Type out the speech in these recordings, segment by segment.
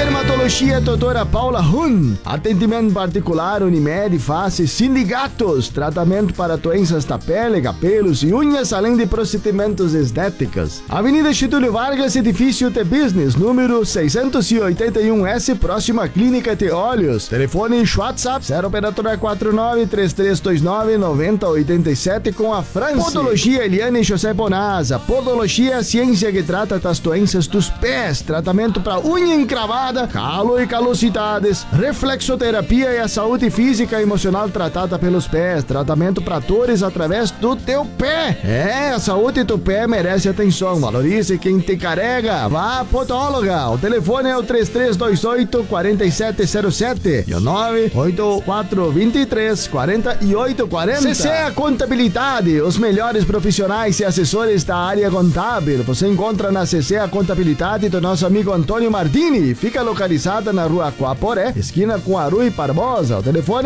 Dermatologia doutora Paula Hun. Atendimento particular, Unimed, Face, Sindicatos. Tratamento para doenças da pele, cabelos e unhas, além de procedimentos estéticos. Avenida Getúlio Vargas, edifício The Business, número 681S, próxima Clínica de Olhos. Telefone e WhatsApp 0 operadora 49 3329 9087 com a França. Podologia Eliane José Bonasa. Podologia, ciência que trata das doenças dos pés. Tratamento para unha encravada, calo e calosidades, reflexoterapia e a saúde física e emocional tratada pelos pés, tratamento para dores através do teu pé. A saúde do pé merece atenção, valorize quem te carrega, vá à podóloga. O telefone é o 3328-4707 e o 98423-4840. CCA Contabilidade, os melhores profissionais e assessores da área contábil. Você encontra na CCA Contabilidade do nosso amigo Antônio Martini. Fica localizada na rua Coaporé, esquina com Arui Barbosa. O telefone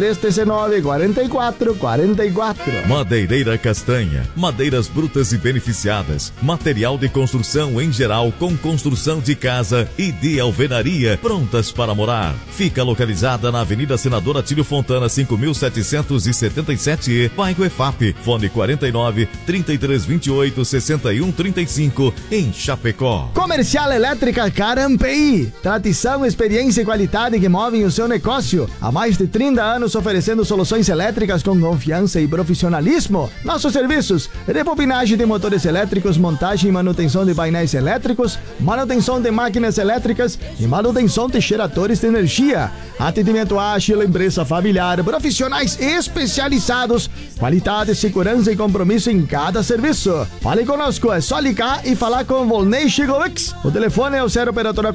3319-4444. Madeireira Castanha, madeiras brutas e beneficiadas, material de construção em geral, com construção de casa e de alvenaria, prontas para morar. Fica localizada na Avenida Senador Atílio Fontana, 5777E, bairro EFAP. Fone 49-3328-6135, em Chapecó. Comercial Elétrica Carampi. Tradição, experiência e qualidade que movem o seu negócio. Há mais de 30 anos oferecendo soluções elétricas com confiança e profissionalismo. Nossos serviços: rebobinagem de motores elétricos, montagem e manutenção de painéis elétricos, manutenção de máquinas elétricas e manutenção de geradores de energia. Atendimento ágil, empresa familiar, profissionais especializados, qualidade, segurança e compromisso em cada serviço. Fale conosco, é só ligar e falar com Volney Chigovics. O telefone é o 0 operadora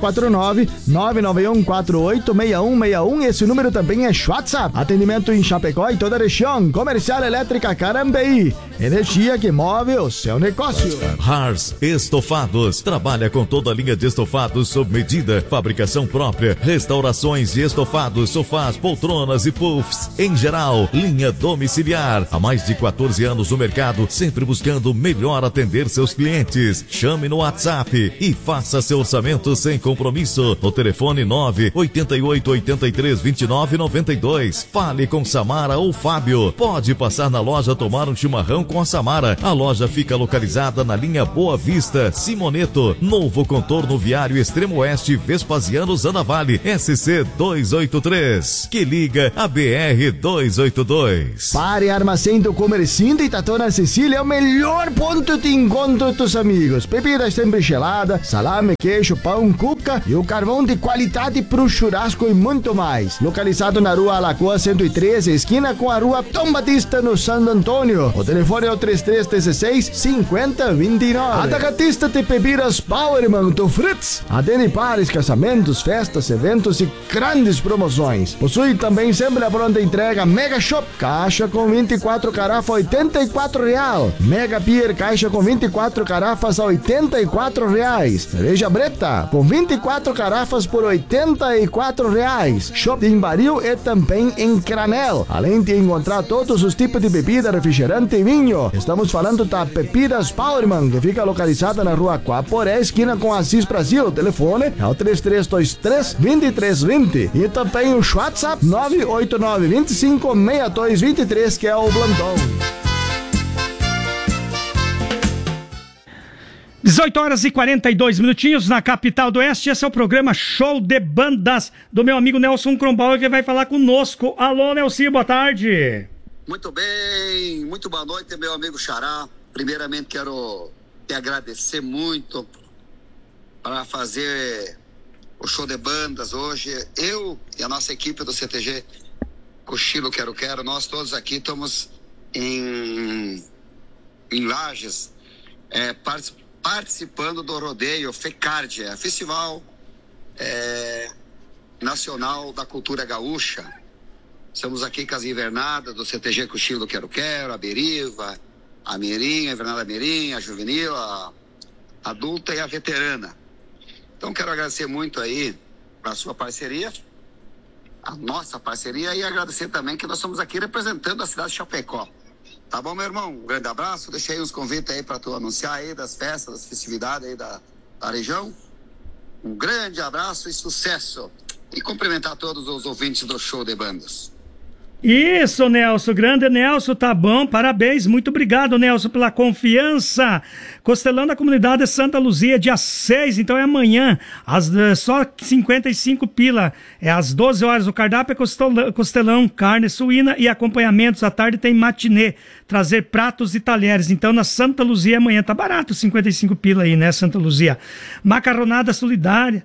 49-991486161. Esse número também é WhatsApp. Atendimento em Chapecó e toda a região. Comercial Elétrica Carambeí. Energia que move o seu negócio. Hars Estofados. Trabalha com toda a linha de estofados sob medida. Fabricação própria. Restaurações de estofados, sofás, poltronas e puffs. Em geral, linha domiciliar. Há mais de 14 anos no mercado, sempre buscando melhor atender seus clientes. Chame no WhatsApp e faça seu orçamento sem compromisso. No telefone 988-83-29-92. Fale com Samara ou Fábio. Pode passar na loja tomar um chimarrão com a Samara. A loja fica localizada na linha Boa Vista, Simoneto, novo contorno viário Extremo Oeste, Vespasiano Zanavale, SC 283, que liga a BR 282. Pare Armazém do Comercinho de Itatona Sicília é o melhor ponto de encontro dos amigos. Bebidas sempre gelada, salame, queijo, pão, cuca e o carvão de qualidade pro churrasco e muito mais. Localizado na rua Alagoa 113, esquina com a rua Tom Batista, no Santo Antônio. O telefone é o 3316-5029. Atacadista de bebidas Powerman do Fritz. Atende pares, casamentos, festas, eventos e grandes promoções. Possui também sempre a pronta entrega Mega Shop, caixa com 24 garrafas R$84. Mega Beer, caixa com 24 garrafas a R$84. Cerveja Breta, com 24 garrafas por R$84. Shop em baril e também em granel. Além de encontrar todos os tipos de bebida, refrigerante e vinho. Estamos falando da Bebidas Powerman, que fica localizada na rua Coaporé, esquina com Assis Brasil. O telefone é o 3323-2320. E também o WhatsApp 989-25-6223, que é o Blandão. 18 horas e 42 minutinhos na capital do Oeste. Esse é o programa Show de Bandas do meu amigo Nelson Kronbauer, que vai falar conosco. Alô, Nelson, boa tarde. Muito bem, muito boa noite, meu amigo Xará. Primeiramente quero te agradecer muito para fazer o Show de Bandas hoje. Eu e a nossa equipe do CTG Cochilo Quero Quero, nós todos aqui estamos em Lages, participando do rodeio FECARD, Festival Nacional da Cultura Gaúcha. Estamos aqui com as invernadas do CTG Cochilo Quero Quero, a Beriva, a Mirim, a invernada Mirim, a Juvenil, a adulta e a veterana. Então quero agradecer muito aí a sua parceria, a nossa parceria, e agradecer também que nós estamos aqui representando a cidade de Chapecó. Tá bom, meu irmão? Um grande abraço. Deixei uns convites aí para tu anunciar aí das festas, das festividades aí da região. Um grande abraço e sucesso. E cumprimentar todos os ouvintes do Show de Bandas. Isso, Nelson, grande Nelson, tá bom, parabéns, muito obrigado, Nelson, pela confiança. Costelão da comunidade Santa Luzia, dia 6, então é amanhã, só 55 pila, é às 12 horas, o cardápio é costelão, carne suína e acompanhamentos, à tarde tem matinê, trazer pratos e talheres, então na Santa Luzia amanhã, tá barato, 55 pila aí, né, Santa Luzia. Macarronada solidária,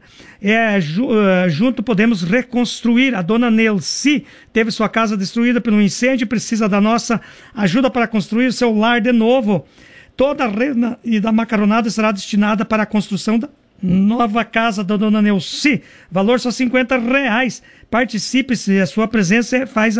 junto podemos reconstruir, a dona Nelci teve sua casa destruída por um incêndio, precisa da nossa ajuda para construir seu lar de novo. Toda a renda e da macarronada será destinada para a construção da nova casa da dona Nelci. Valor só R$50. Participe, se a sua presença faz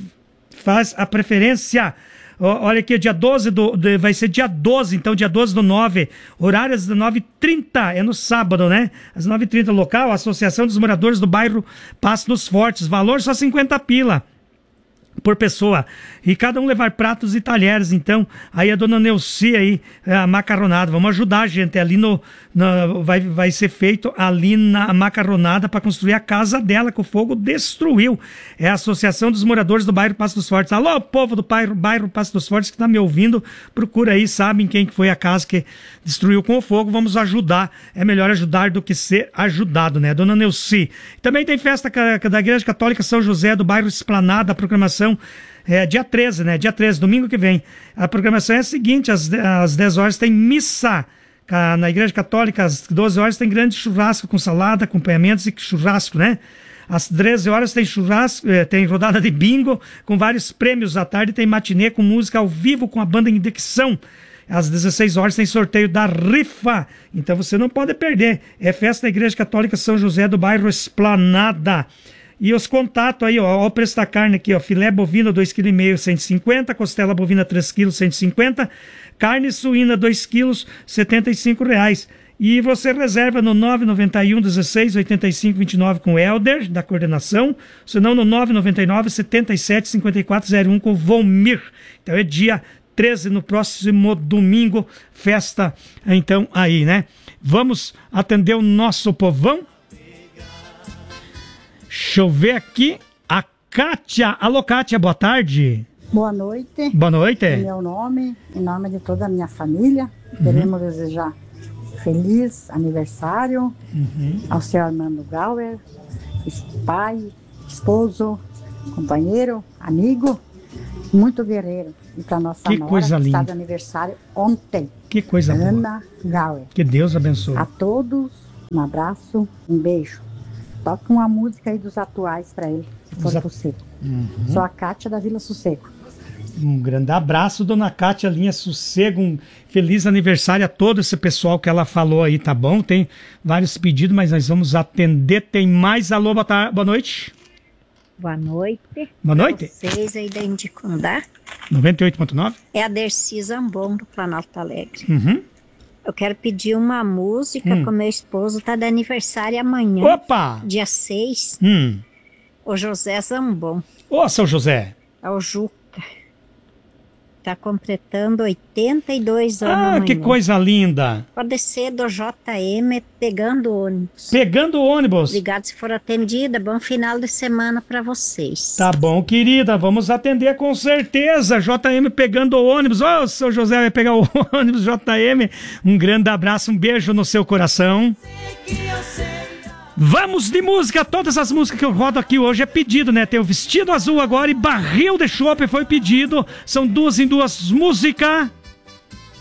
a preferência. Olha aqui, dia 12 vai ser dia 12, então dia 12 do 9, horário às 9h30, é no sábado, né? Às 9h30, local, Associação dos Moradores do Bairro Passo dos Fortes, valor só 50 pila por pessoa, e cada um levar pratos e talheres. Então, aí a dona Nelci aí, a macarronada, vamos ajudar, gente, ali vai ser feito ali na macarronada para construir a casa dela que o fogo destruiu. É a Associação dos Moradores do Bairro Passo dos Fortes. Alô, povo do bairro Passo dos Fortes que tá me ouvindo, procura aí, sabem quem que foi a casa que destruiu com o fogo, vamos ajudar, é melhor ajudar do que ser ajudado, né, dona Nelci. Também tem festa da Igreja Católica São José do bairro Esplanada, a programação é dia 13, né? Dia 13, domingo que vem. A programação é a seguinte: às 10 horas tem missa na Igreja Católica, às 12 horas tem grande churrasco com salada, acompanhamentos e churrasco, né? Às 13 horas tem churrasco, tem rodada de bingo com vários prêmios. À tarde tem matinê com música ao vivo com a banda Indexão. Às 16 horas tem sorteio da rifa, então você não pode perder. É festa da Igreja Católica São José do bairro Esplanada. E os contatos aí, ó, o preço da carne aqui, ó, filé bovino 2,5 kg, 150, costela bovina 3 kg, 150, carne suína 2 kg, R$75. E você reserva no 991 16 85 29 com o Helder, da coordenação, senão no 999 77 54 01 com o Volmir. Então é dia 13, no próximo domingo, festa, então, aí, né? Vamos atender o nosso povão? Deixa eu ver aqui, a Kátia. Alô, Kátia, boa tarde. Boa noite. Boa noite. Em meu nome, em nome de toda a minha família, queremos desejar feliz aniversário ao seu Armando Gauer, pai, esposo, companheiro, amigo, muito guerreiro. E para nossa que nora, coisa que linda. está de aniversário ontem. Que coisa boa. Ana Gauer. Que Deus abençoe. A todos, um abraço, um beijo. Toca uma música aí dos atuais para ele, se for possível. Sou a Kátia da Vila Sossego. Um grande abraço, dona Kátia Linha Sossego. Um feliz aniversário a todo esse pessoal que ela falou aí, tá bom? Tem vários pedidos, mas nós vamos atender. Tem mais. Alô, boa noite. Boa noite. Boa noite. Vocês aí da Indicundá. 98.9. É a Dercy Zambon, do Planalto Alegre. Uhum. Eu quero pedir uma música com meu esposo, tá de aniversário amanhã. Opa! Dia 6. O José Zambon. Ô, seu José. É o Juca. Tá completando 82 anos Ah, amanhã. que coisa linda. Pode ser do JM pegando ônibus. Pegando o ônibus. Obrigado se for atendida. Bom final de semana para vocês. Tá bom, querida. Vamos atender com certeza. JM pegando o ônibus. Ô, seu José vai pegar o ônibus, JM. Um grande abraço, um beijo no seu coração. Vamos de música. Todas as músicas que eu rodo aqui hoje é pedido, né? Tem o Vestido Azul agora e Barril de Chopp foi pedido. São 2 em 2 músicas.